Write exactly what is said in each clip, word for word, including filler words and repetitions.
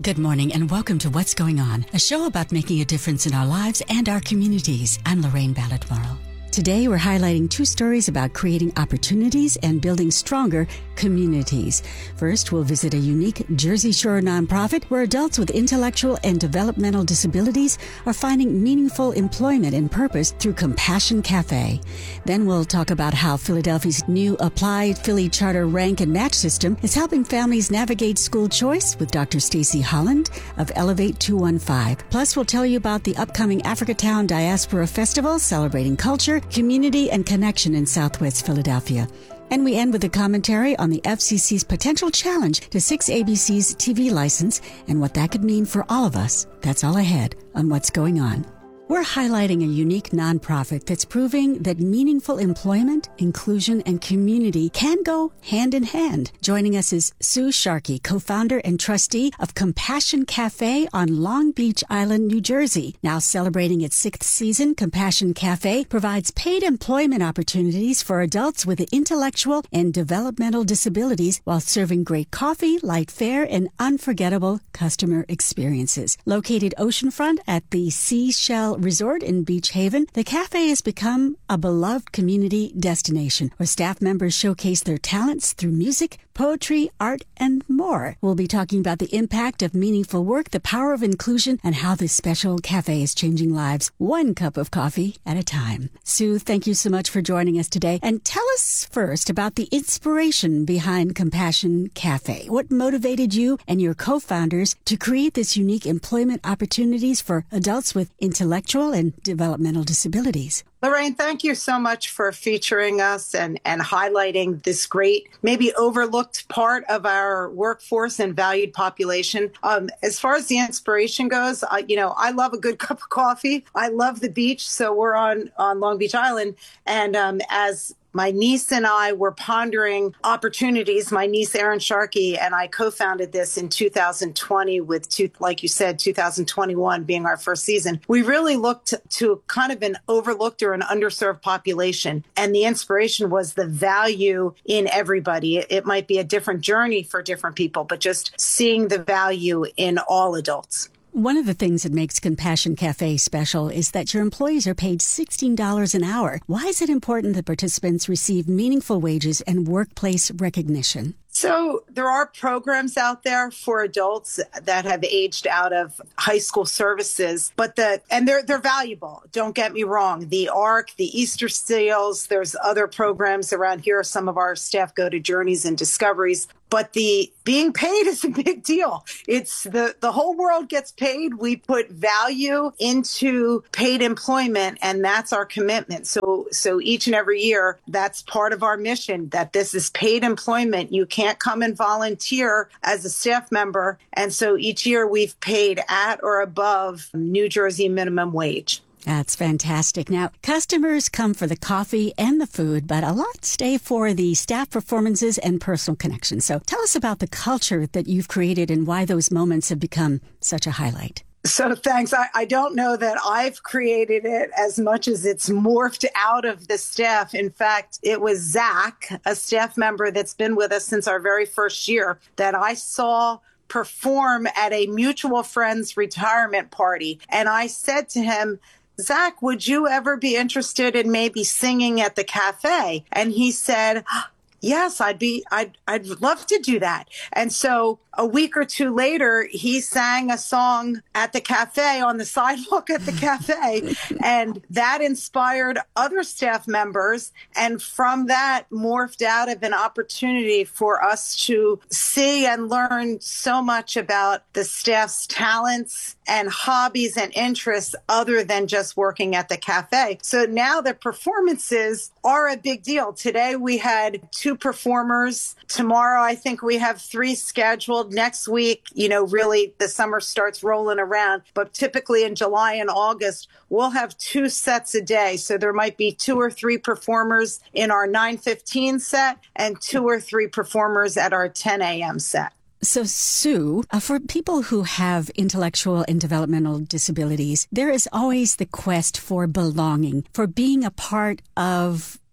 Good morning and welcome to What's Going On, a show about making a difference in our lives and our communities. I'm Lorraine Ballard-Morrow. Today, we're highlighting two stories about creating opportunities and building stronger communities. First, we'll visit a unique Jersey Shore nonprofit where adults with intellectual and developmental disabilities are finding meaningful employment and purpose through Compassion Cafe. Then we'll talk about how Philadelphia's new Applied Philly Charter rank and match system is helping families navigate school choice with Doctor Stacy Holland of Elevate two one five. Plus, we'll tell you about the upcoming Africatown Diaspora Festival celebrating culture, community, and connection in Southwest Philadelphia. And we end with a commentary on the F C C's potential challenge to six A B C's T V license and what that could mean for all of us. That's all ahead on What's Going On. We're highlighting a unique nonprofit that's proving that meaningful employment, inclusion, and community can go hand in hand. Joining us is Sue Sharkey, co-founder and trustee of Compassion Cafe on Long Beach Island, New Jersey. Now celebrating its sixth season, Compassion Cafe provides paid employment opportunities for adults with intellectual and developmental disabilities while serving great coffee, light fare, and unforgettable customer experiences. Located oceanfront at the Seashell Resort in Beach Haven, the cafe has become a beloved community destination where staff members showcase their talents through music, poetry, art, and more. We'll be talking about the impact of meaningful work, the power of inclusion, and how this special cafe is changing lives one cup of coffee at a time. Sue, thank you so much for joining us today. And tell us first about the inspiration behind Compassion Cafe. What motivated you and your co-founders to create this unique employment opportunities for adults with intellectual and developmental disabilities? Lorraine, thank you so much for featuring us and, and highlighting this great, maybe overlooked part of our workforce and valued population. Um, as far as the inspiration goes, I, you know, I love a good cup of coffee. I love the beach. So we're on, on Long Beach Island. And um, as my niece and I were pondering opportunities. My niece, Erin Sharkey, and I co-founded this in two thousand twenty with, two, like you said, two thousand twenty-one being our first season. We really looked to kind of an overlooked or an underserved population. And the inspiration was the value in everybody. It, it might be a different journey for different people, but just seeing the value in all adults. One of the things that makes Compassion Cafe special is that your employees are paid sixteen dollars an hour. Why is it important that participants receive meaningful wages and workplace recognition? So there are programs out there for adults that have aged out of high school services, but the and they're they're valuable. Don't get me wrong. The ARC, the Easter Seals, there's other programs around here. Some of our staff go to Journeys and Discoveries. But the being paid is a big deal. It's the, the whole world gets paid. We put value into paid employment, and that's our commitment. So so each and every year, that's part of our mission, that this is paid employment. You can't come and volunteer as a staff member. And so each year we've paid at or above New Jersey minimum wage. That's fantastic. Now, customers come for the coffee and the food, but a lot stay for the staff performances and personal connections. So tell us about the culture that you've created and why those moments have become such a highlight. So thanks. I, I don't know that I've created it as much as it's morphed out of the staff. In fact, it was Zach, a staff member that's been with us since our very first year, that I saw perform at a mutual friend's retirement party. And I said to him, Zach, would you ever be interested in maybe singing at the cafe? And he said, yes, I'd be, I'd, I'd love to do that. And so a week or two later, he sang a song at the cafe, on the sidewalk at the cafe. And that inspired other staff members. And from that morphed out of an opportunity for us to see and learn so much about the staff's talents and hobbies and interests other than just working at the cafe. So now the performances are a big deal. Today we had two performers. Tomorrow, I think we have three scheduled. Next week, you know, really the summer starts rolling around. But typically in July and August, we'll have two sets a day. So there might be two or three performers in our nine fifteen set and two or three performers at our ten a.m. set. So, Sue, uh, for people who have intellectual and developmental disabilities, there is always the quest for belonging, for being a part of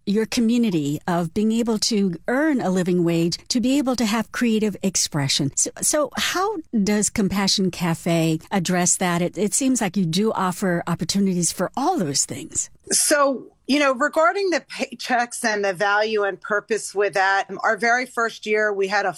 your community of being able to earn a living wage, to be able to have creative expression. So, so how does Compassion Cafe address that? It, it seems like you do offer opportunities for all those things. So, you know, regarding the paychecks and the value and purpose with that, our very first year, we had a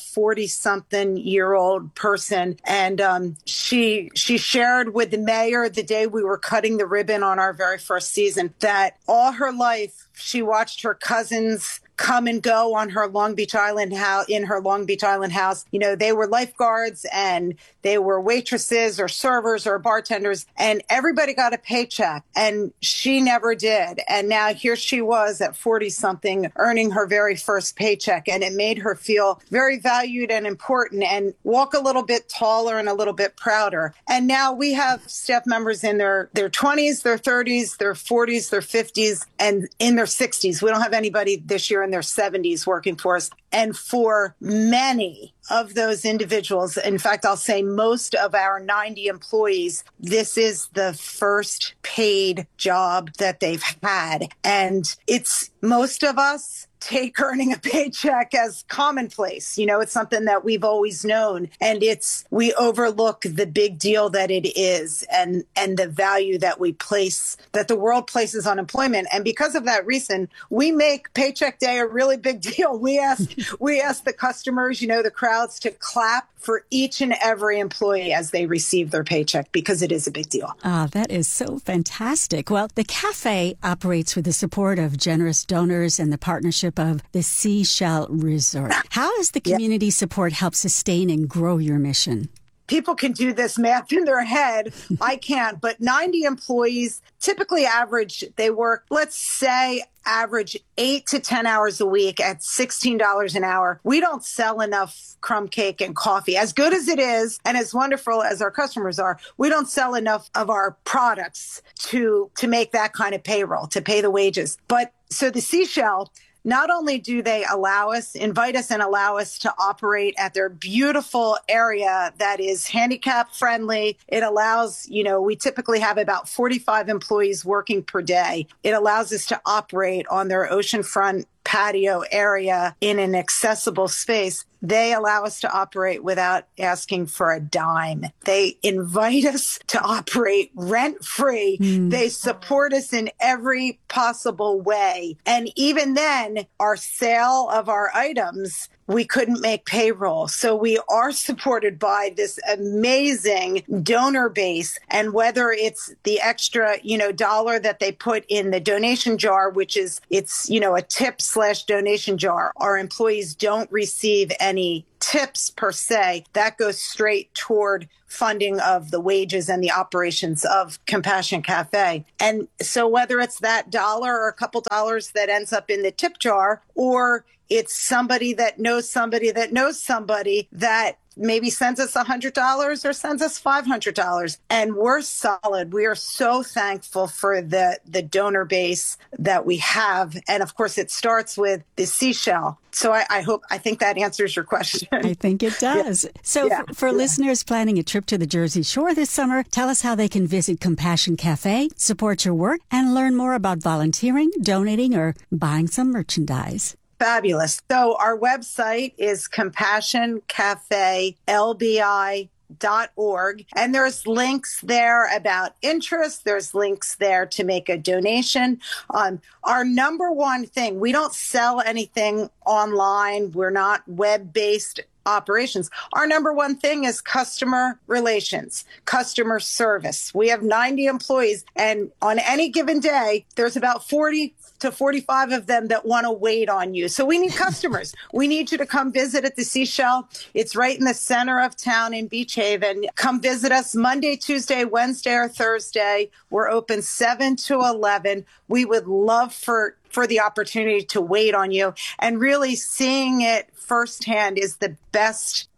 forty-something-year-old person, and um, she she shared with the mayor the day we were cutting the ribbon on our very first season that all her life she watched her cousins come and go on her Long Beach Island house, in her Long Beach Island house. You know, they were lifeguards and they were waitresses or servers or bartenders, and everybody got a paycheck, and she never did. And now here she was at forty something earning her very first paycheck, and it made her feel very valued and important and walk a little bit taller and a little bit prouder. And now we have staff members in their, their twenties, their thirties, their forties, their fifties, and in their sixties. We don't have anybody this year in their seventies working for us. And for many of those individuals, in fact, I'll say most of our ninety employees, this is the first paid job that they've had. And it's most of us take earning a paycheck as commonplace. You know, it's something that we've always known, and it's, we overlook the big deal that it is and, and the value that we place, that the world places on employment. And because of that reason, we make Paycheck Day a really big deal. We ask, we ask the customers, you know, the crowds to clap for each and every employee as they receive their paycheck, because it is a big deal. Ah, that is so fantastic. Well, the cafe operates with the support of generous donors and the partnership of the Seashell Resort. How does the community yeah. support help sustain and grow your mission? People can do this math in their head. I can't, but ninety employees typically average, they work, let's say, average eight to ten hours a week at sixteen dollars an hour. We don't sell enough crumb cake and coffee. As good as it is and as wonderful as our customers are, we don't sell enough of our products to, to make that kind of payroll, to pay the wages. But so the Seashell, not only do they allow us, invite us and allow us to operate at their beautiful area that is handicap friendly. It allows, you know, we typically have about forty-five employees working per day. It allows us to operate on their oceanfront patio area in an accessible space. They allow us to operate without asking for a dime. They invite us to operate rent-free. Mm. They support us in every possible way. And even then, our sale of our items, we couldn't make payroll. So we are supported by this amazing donor base. And whether it's the extra, you know, dollar that they put in the donation jar, which is, it's, you know, a tip slash donation jar, our employees don't receive any tips per se. That goes straight toward funding of the wages and the operations of Compassion Cafe. And so whether it's that dollar or a couple dollars that ends up in the tip jar, or it's somebody that knows somebody that knows somebody that maybe sends us one hundred dollars or sends us five hundred dollars. And we're solid. We are so thankful for the, the donor base that we have. And of course, it starts with the Seashell. So I, I hope, I think that answers your question. I think it does. Yeah. So yeah. for, for yeah. listeners planning a trip to the Jersey Shore this summer, tell us how they can visit Compassion Cafe, support your work, and learn more about volunteering, donating, or buying some merchandise. Fabulous. So our website is compassion cafe L B I dot org. And there's links there about interest. There's links there to make a donation. Um, our number one thing, we don't sell anything online. We're not web-based operations. Our number one thing is customer relations, customer service. We have ninety employees, and on any given day, there's about forty to forty-five of them that want to wait on you. So we need customers. We need you to come visit at the Seashell. It's right in the center of town in Beach Haven. Come visit us Monday, Tuesday, Wednesday, or Thursday. We're open seven to eleven. We would love for for the opportunity to wait on you, and really seeing it firsthand is the best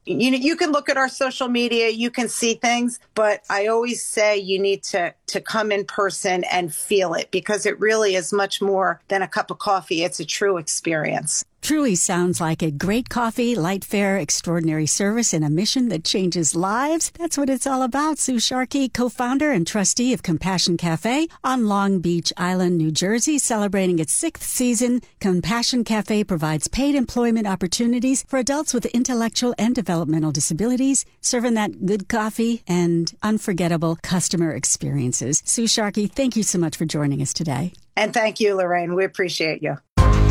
You know, you can look at our social media, you can see things, but I always say you need to, to come in person and feel it, because it really is much more than a cup of coffee. It's a true experience. Truly sounds like a great coffee, light fare, extraordinary service, and a mission that changes lives. That's what it's all about. Sue Sharkey, co-founder and trustee of Compassion Cafe on Long Beach Island, New Jersey, celebrating its sixth season. Compassion Cafe provides paid employment opportunities for adults with intellectual and developmental disabilities, serving that good coffee and unforgettable customer experiences. Sue Sharkey, thank you so much for joining us today. And thank you, Lorraine. We appreciate you.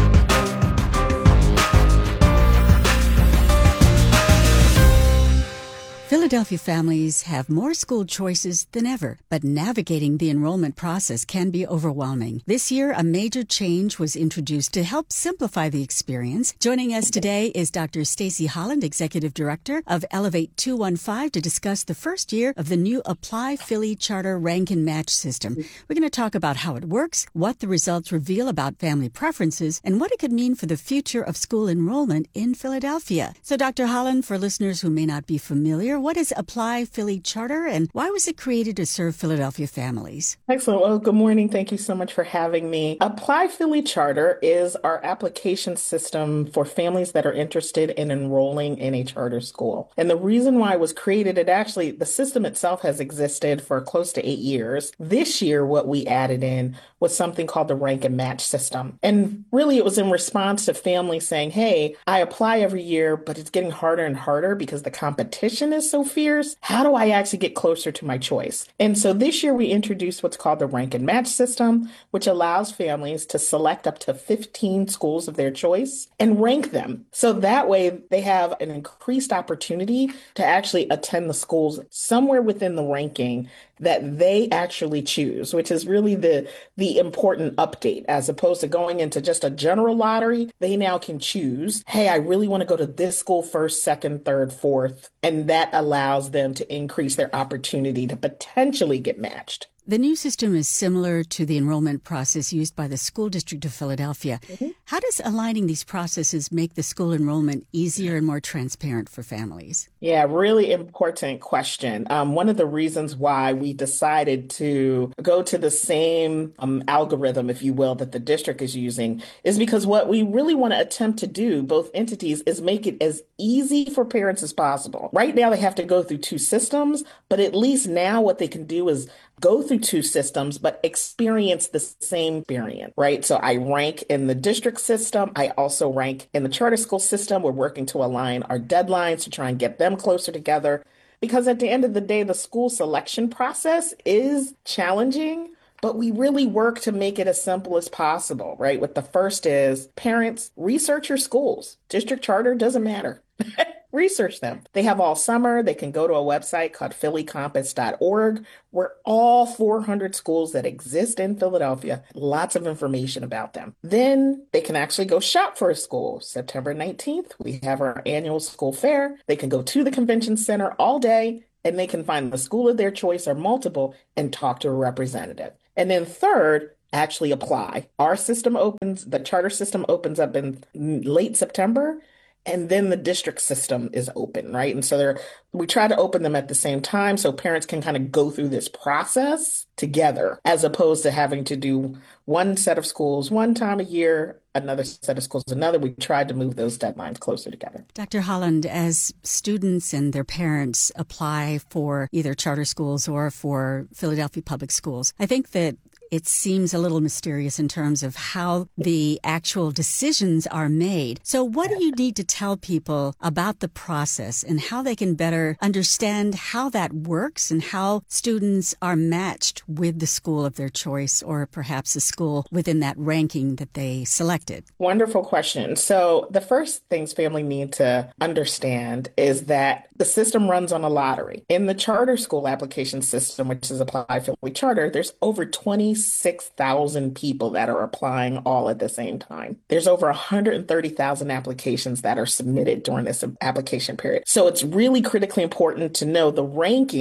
Philadelphia families have more school choices than ever, but navigating the enrollment process can be overwhelming. This year, a major change was introduced to help simplify the experience. Joining us today is Doctor Stacy Holland, Executive Director of Elevate two one five, to discuss the first year of the new Apply Philly Charter Rank and Match system. We're going to talk about how it works, what the results reveal about family preferences, and what it could mean for the future of school enrollment in Philadelphia. So, Doctor Holland, for listeners who may not be familiar, what is Apply Philly Charter, and why was it created to serve Philadelphia families? Excellent. Well, good morning. Thank you so much for having me. Apply Philly Charter is our application system for families that are interested in enrolling in a charter school. And the reason why it was created, it actually, the system itself has existed for close to eight years. This year, what we added in was something called the Rank and Match system. And really, it was in response to families saying, hey, I apply every year, but it's getting harder and harder because the competition is so fierce. How do I actually get closer to my choice? And so this year we introduced what's called the Rank and Match system, which allows families to select up to fifteen schools of their choice and rank them. So that way they have an increased opportunity to actually attend the schools somewhere within the ranking that they actually choose, which is really the, the important update. As opposed to going into just a general lottery, they now can choose, hey, I really want to go to this school first, second, third, fourth. And that allows them to increase their opportunity to potentially get matched. The new system is similar to the enrollment process used by the School District of Philadelphia. Mm-hmm. How does aligning these processes make the school enrollment easier and more transparent for families? Yeah, really important question. Um, one of the reasons why we decided to go to the same um, algorithm, if you will, that the district is using is because what we really want to attempt to do, both entities, is make it as easy for parents as possible. Right now, they have to go through two systems, but at least now what they can do is go through two systems, but experience the same experience, right? So I rank in the district system. I also rank in the charter school system. We're working to align our deadlines to try and get them closer together. Because at the end of the day, the school selection process is challenging, but we really work to make it as simple as possible, right? What the first is, parents, research your schools. District charter doesn't matter. Research them. They have all summer. They can go to a website called philly compass dot org, where all four hundred schools that exist in Philadelphia, lots of information about them. Then they can actually go shop for a school. September nineteenth, we have our annual school fair. They can go to the convention center all day, and they can find the school of their choice or multiple and talk to a representative. And then third, actually apply. Our system opens, the charter system opens up in late September. And then the district system is open, right? And so there, we try to open them at the same time so parents can kind of go through this process together, as opposed to having to do one set of schools one time a year, another set of schools another. We tried to move those deadlines closer together. Doctor Holland, as students and their parents apply for either charter schools or for Philadelphia Public Schools, I think that it seems a little mysterious in terms of how the actual decisions are made. So what do you need to tell people about the process and how they can better understand how that works and how students are matched with the school of their choice or perhaps a school within that ranking that they selected? Wonderful question. So the first things family need to understand is that the system runs on a lottery. In the charter school application system, which is Apply Philly Charter, there's over twenty-six thousand people that are applying all at the same time. There's over one hundred thirty thousand applications that are submitted during this application period. So it's really critically important to know the ranking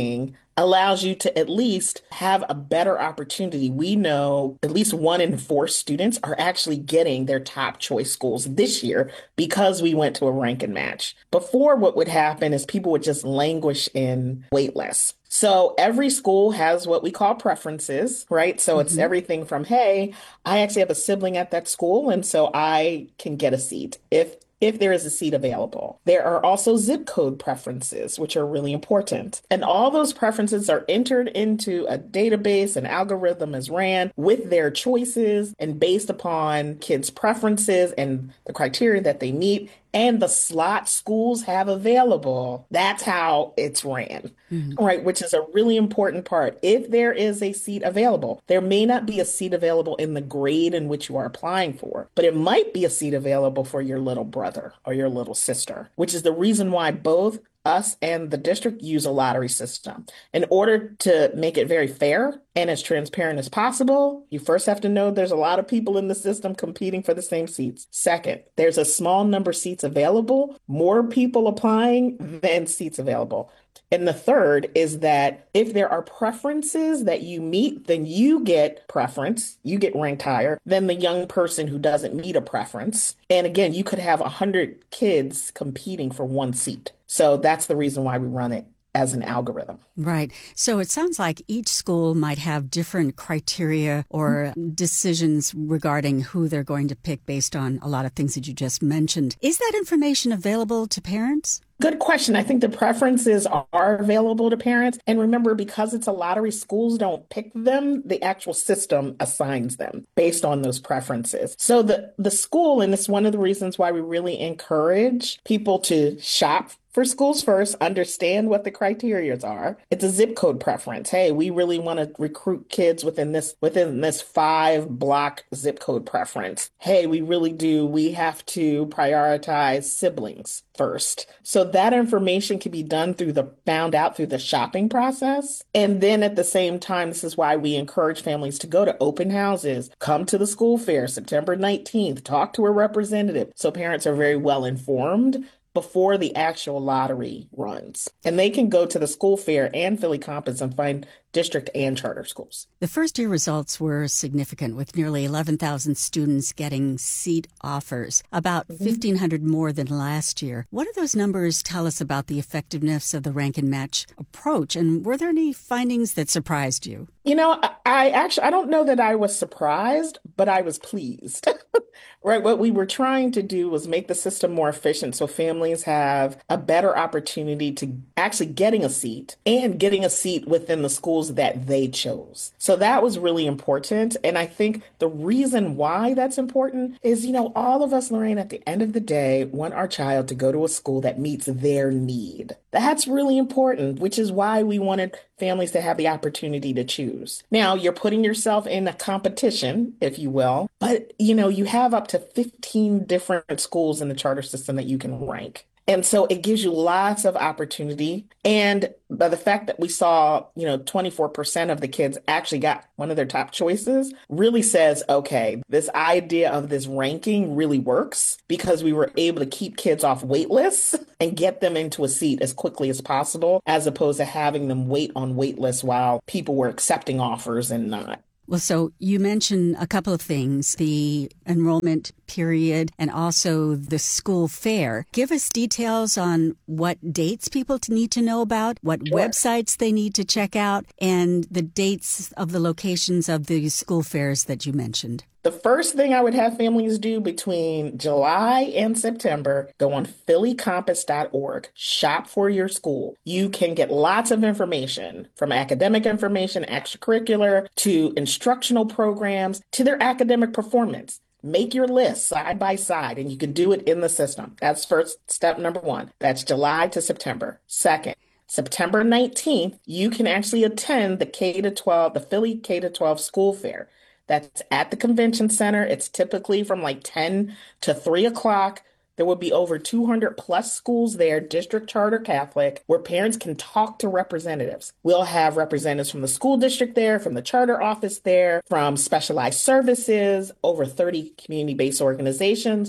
allows you to at least have a better opportunity. We know at least one in four students are actually getting their top choice schools this year because we went to a rank and match. Before, what would happen is people would just languish in wait lists. So every school has what we call preferences, right? So it's Mm-hmm. everything from, hey, I actually have a sibling at that school, and so I can get a seat if if there is a seat available. There are also zip code preferences, which are really important. And all those preferences are entered into a database, an algorithm is ran with their choices and based upon kids' preferences and the criteria that they meet and the slot schools have available. That's how it's ran, mm-hmm. right? Which is a really important part. If there is a seat available, there may not be a seat available in the grade in which you are applying for, but it might be a seat available for your little brother or your little sister, which is the reason why both us and the district use a lottery system. In order to make it very fair and as transparent as possible, you first have to know there's a lot of people in the system competing for the same seats. Second, there's a small number of seats available, more people applying than seats available. And the third is that if there are preferences that you meet, then you get preference, you get ranked higher than the young person who doesn't meet a preference. And again, you could have one hundred kids competing for one seat. So that's the reason why we run it as an algorithm. Right. So it sounds like each school might have different criteria or decisions regarding who they're going to pick based on a lot of things that you just mentioned. Is that information available to parents? Good question. I think the preferences are available to parents. And remember, because it's a lottery, schools don't pick them. The actual system assigns them based on those preferences. So the, the school, and it's one of the reasons why we really encourage people to shop for schools first, understand what the criteria are. It's a zip code preference. Hey, we really want to recruit kids within this within this five block zip code preference. Hey, we really do. We have to prioritize siblings first. So that information can be done through the found out through the shopping process. And then at the same time, this is why we encourage families to go to open houses, come to the school fair September nineteenth, talk to a representative so parents are very well informed before the actual lottery runs. And they can go to the school fair and Philly Compass and find district and charter schools. The first year results were significant, with nearly eleven thousand students getting seat offers, about mm-hmm. fifteen hundred more than last year. What do those numbers tell us about the effectiveness of the rank and match approach? And were there any findings that surprised you? You know, I, I actually, I don't know that I was surprised, but I was pleased. Right. What we were trying to do was make the system more efficient so families have a better opportunity to actually getting a seat and getting a seat within the schools that they chose. So that was really important. And I think the reason why that's important is, you know, all of us, Lorraine, at the end of the day, want our child to go to a school that meets their need. That's really important, which is why we wanted families to have the opportunity to choose. Now, you're putting yourself in a competition, if you will, but, you know, you have up to fifteen different schools in the charter system that you can rank. And so it gives you lots of opportunity. And by the fact that we saw, you know, twenty-four percent of the kids actually got one of their top choices really says, okay, this idea of this ranking really works because we were able to keep kids off wait lists and get them into a seat as quickly as possible, as opposed to having them wait on wait lists while people were accepting offers and not. Well, so you mentioned a couple of things, the enrollment period and also the school fair. Give us details on what dates people need to know about, what Sure. websites they need to check out, and the dates of the locations of the school fairs that you mentioned. The first thing I would have families do between July and September, go on philly compass dot org, shop for your school. You can get lots of information, from academic information, extracurricular, to instructional programs, to their academic performance. Make your list side by side, and you can do it in the system. That's first step number one. That's July to September. Second, September nineteenth, you can actually attend the K to twelve, the Philly K to twelve school fair. That's at the convention center. It's typically from like ten to three o'clock. There will be over two hundred plus schools there, district, charter, Catholic, where parents can talk to representatives. We'll have representatives from the school district there, from the charter office there, from specialized services, over thirty community-based organizations,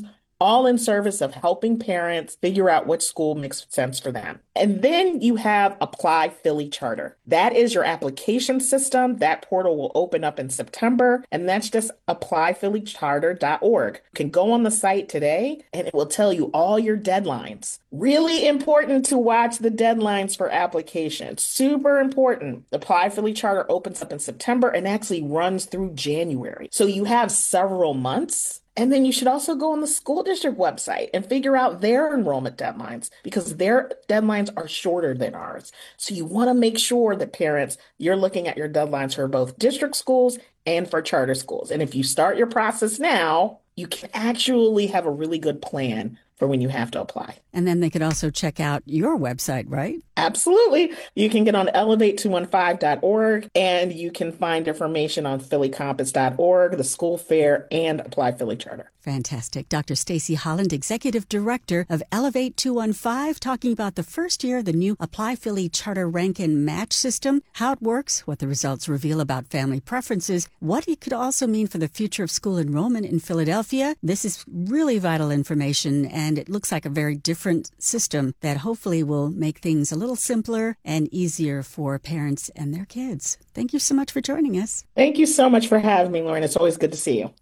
all in service of helping parents figure out which school makes sense for them. And then you have Apply Philly Charter. That is your application system. That portal will open up in September, and that's just apply philly charter dot org. You can go on the site today, and it will tell you all your deadlines. Really important to watch the deadlines for applications. Super important. Apply Philly Charter opens up in September and actually runs through January. So you have several months. And then you should also go on the school district website and figure out their enrollment deadlines, because their deadlines are shorter than ours. So you want to make sure that parents, you're looking at your deadlines for both district schools and for charter schools. And if you start your process now, you can actually have a really good plan for when you have to apply. And then they could also check out your website, right? Absolutely. You can get on elevate two one five dot org, and you can find information on philly compass dot org, the school fair, and Apply Philly Charter. Fantastic. Doctor Stacy Holland, Executive Director of Elevate two one five, talking about the first year of the new Apply Philly Charter Rank and Match system, how it works, what the results reveal about family preferences, what it could also mean for the future of school enrollment in Philadelphia. This is really vital information, and it looks like a very different system that hopefully will make things a little simpler and easier for parents and their kids. Thank you so much for joining us. Thank you so much for having me, Lauren. It's always good to see you.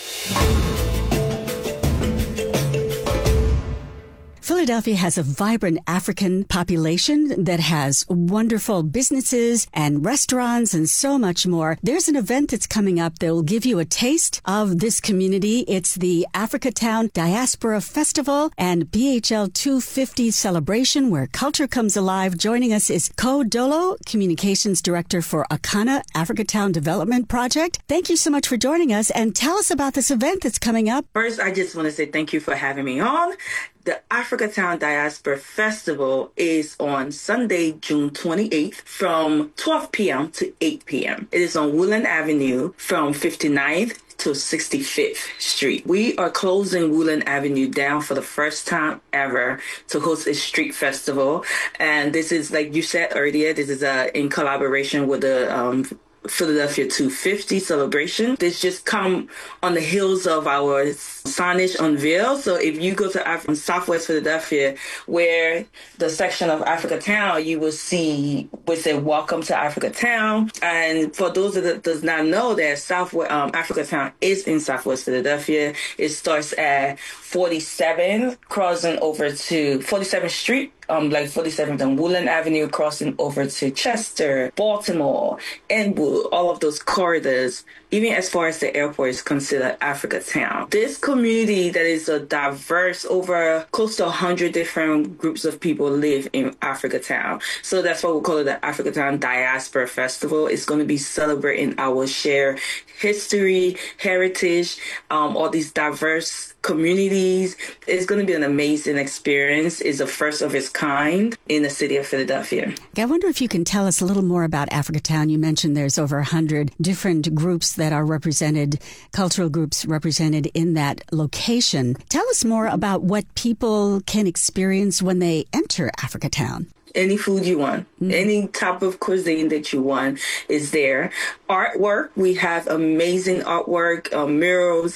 Philadelphia has a vibrant African population that has wonderful businesses and restaurants and so much more. There's an event that's coming up that will give you a taste of this community. It's the Africatown Diaspora Festival and P H L two fifty celebration, where culture comes alive. Joining us is Ko Dolo, Communications Director for Akana Africatown Development Project. Thank you so much for joining us, and tell us about this event that's coming up. First, I just want to say thank you for having me on. The Africatown Diaspora Festival is on Sunday, June twenty-eighth from twelve p.m. to eight p.m. It is on Woodland Avenue from fifty-ninth to sixty-fifth Street. We are closing Woodland Avenue down for the first time ever to host a street festival. And this is, like you said earlier, this is uh, in collaboration with the um, Philadelphia two fifty celebration. This just come on the heels of our signage unveil. So if you go to Af- Southwest Philadelphia, where the section of Africatown, you will see we say "Welcome to Africatown." And for those that does not know, that Southwest um, Africatown is in Southwest Philadelphia. It starts at forty-seven, crossing over to forty-seventh Street. Um, like forty-seventh and Woodland Avenue, crossing over to Chester, Baltimore, Inwood, all of those corridors, even as far as the airport is considered Africatown. This community that is a diverse, over close to one hundred different groups of people live in Africatown. So that's why we call it the Africatown Diaspora Festival. It's going to be celebrating our shared history, heritage, um, all these diverse communities. It's going to be an amazing experience. It's the first of its kind in the city of Philadelphia. I wonder if you can tell us a little more about Africatown. You mentioned there's over one hundred different groups that are represented, cultural groups represented in that location. Tell us more about what people can experience when they enter Africatown. Any food you want, mm-hmm. any type of cuisine that you want is there. Artwork, we have amazing artwork, uh, murals.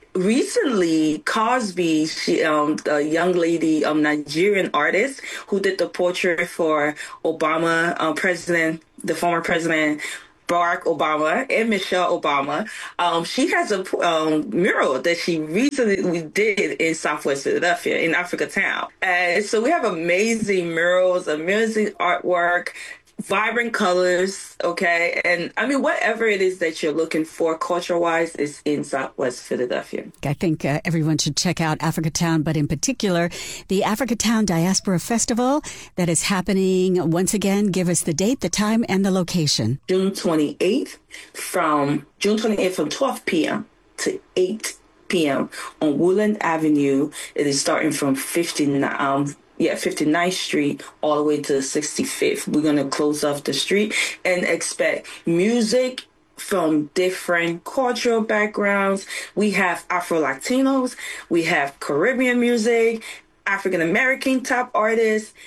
Recently, Cosby, she, um, a young lady, um, Nigerian artist who did the portrait for Obama, uh, president, the former president, Barack Obama, and Michelle Obama. Um, she has a um, mural that she recently did in Southwest Philadelphia, in Africatown. And so we have amazing murals, amazing artwork, vibrant colors, okay? And I mean, whatever it is that you're looking for culture-wise is in Southwest Philadelphia. I think uh, everyone should check out Africatown, but in particular, the Africatown Diaspora Festival that is happening. Once again, give us the date, the time, and the location. June twenty-eighth from June twenty-eighth from twelve p.m. to eight p.m. on Woodland Avenue. It is starting from fifty-nine. Um, Yeah, fifty-ninth Street all the way to sixty-fifth. We're going to close off the street and expect music from different cultural backgrounds. We have Afro-Latinos, we have Caribbean music, African-American top artists,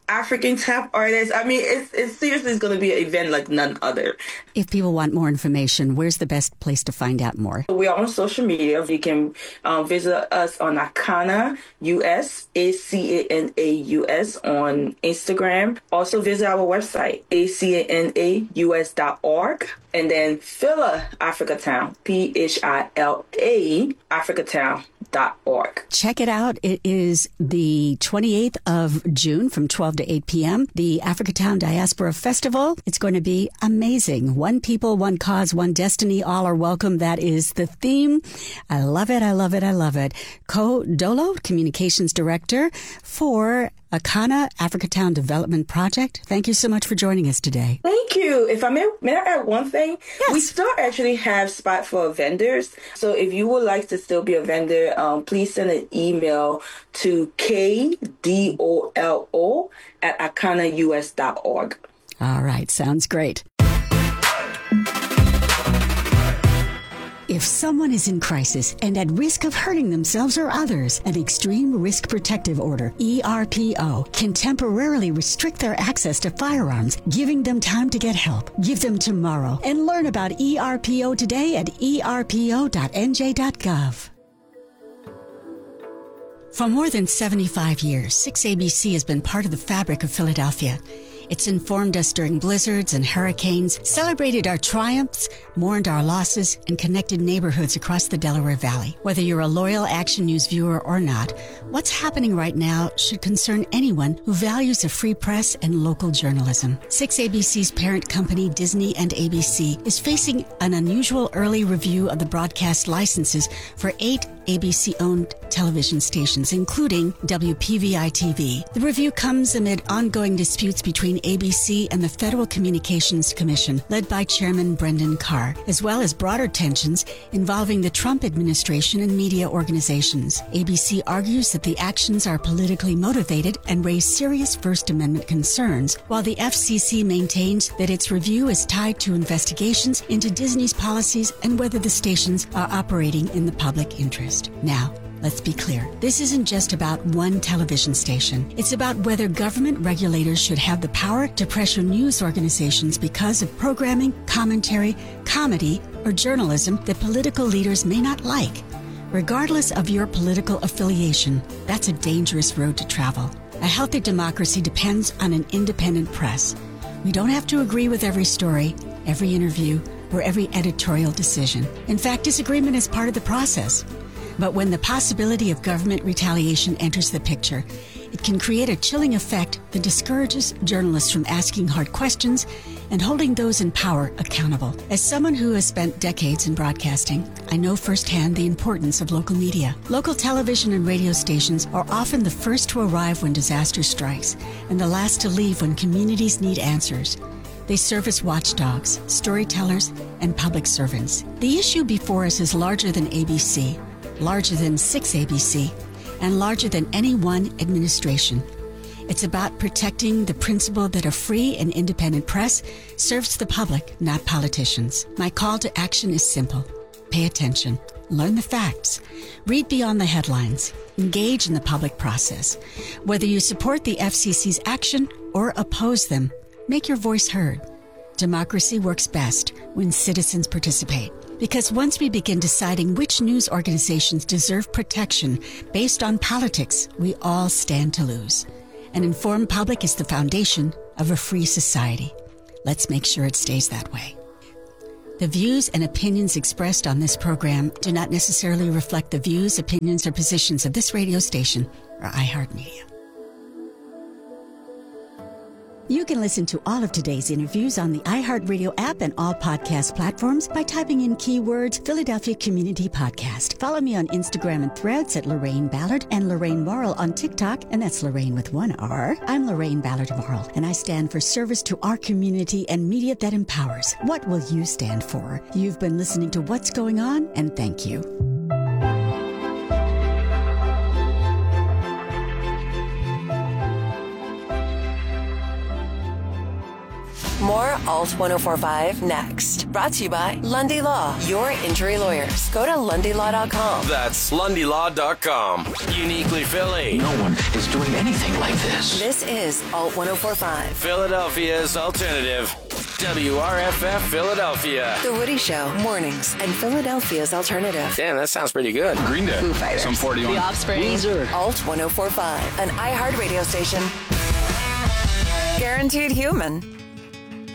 African tap artists. I mean, it's, it's seriously going to be an event like none other. If people want more information, where's the best place to find out more? We are on social media. You can um, visit us on Acana U S, A C A N A U S on Instagram. Also visit our website, A C A N A U S dot org. And then Phila Africatown, P H I L A, Africatown dot org. Check it out. It is the twenty-eighth of June from twelve to eight p.m. The Africatown Diaspora Festival. It's going to be amazing. One people, one cause, one destiny. All are welcome. That is the theme. I love it. I love it. I love it. Ko Dolo, Communications Director for Acana Africatown Development Project. Thank you so much for joining us today. Thank you. If I may, may I add one thing? Yes. We still actually have spot for vendors. So if you would like to still be a vendor, um, please send an email to K D O L O at acana U S dot org. All right. Sounds great. If someone is in crisis and at risk of hurting themselves or others, an Extreme Risk Protective Order, E R P O, can temporarily restrict their access to firearms, giving them time to get help. Give them tomorrow and learn about E R P O today at E R P O dot N J dot gov. For more than seventy-five years, six A B C has been part of the fabric of Philadelphia. It's informed us during blizzards and hurricanes, celebrated our triumphs, mourned our losses, and connected neighborhoods across the Delaware Valley. Whether you're a loyal Action News viewer or not, what's happening right now should concern anyone who values a free press and local journalism. six A B C's parent company, Disney and A B C, is facing an unusual early review of the broadcast licenses for eight A B C-owned television stations, including W P V I-T V. The review comes amid ongoing disputes between A B C and the Federal Communications Commission, led by Chairman Brendan Carr, as well as broader tensions involving the Trump administration and media organizations. A B C argues that the actions are politically motivated and raise serious First Amendment concerns, while the F C C maintains that its review is tied to investigations into Disney's policies and whether the stations are operating in the public interest. Now, let's be clear. This isn't just about one television station. It's about whether government regulators should have the power to pressure news organizations because of programming, commentary, comedy, or journalism that political leaders may not like. Regardless of your political affiliation, that's a dangerous road to travel. A healthy democracy depends on an independent press. We don't have to agree with every story, every interview, or every editorial decision. In fact, disagreement is part of the process. But when the possibility of government retaliation enters the picture, it can create a chilling effect that discourages journalists from asking hard questions and holding those in power accountable. As someone who has spent decades in broadcasting, I know firsthand the importance of local media. Local television and radio stations are often the first to arrive when disaster strikes and the last to leave when communities need answers. They serve as watchdogs, storytellers, and public servants. The issue before us is larger than A B C, larger than six A B C, and larger than any one administration. It's about protecting the principle that a free and independent press serves the public, not politicians. My call to action is simple. Pay attention. Learn the facts. Read beyond the headlines. Engage in the public process. Whether you support the F C C's action or oppose them, make your voice heard. Democracy works best when citizens participate. Because once we begin deciding which news organizations deserve protection based on politics, we all stand to lose. An informed public is the foundation of a free society. Let's make sure it stays that way. The views and opinions expressed on this program do not necessarily reflect the views, opinions, or positions of this radio station or iHeartMedia. You can listen to all of today's interviews on the iHeartRadio app and all podcast platforms by typing in keywords Philadelphia Community Podcast. Follow me on Instagram and Threads at Lorraine Ballard and Lorraine Morrill on TikTok, and that's Lorraine with one R. I'm Lorraine Ballard Morrill, and I stand for service to our community and media that empowers. What will you stand for? You've been listening to What's Going On, and thank you. More Alt one oh four five next. Brought to you by Lundy Law, your injury lawyers. Go to lundy law dot com. That's lundy law dot com. Uniquely Philly. No one is doing anything like this. This is Alt one oh four five. Philadelphia's alternative. W R F F Philadelphia. The Woody Show, mornings, and Philadelphia's alternative. Damn, that sounds pretty good. Green Day. Foo Fighters. Some forty on. The Offspring. Weezer. Alt one oh four five, an iHeart radio station. Guaranteed human.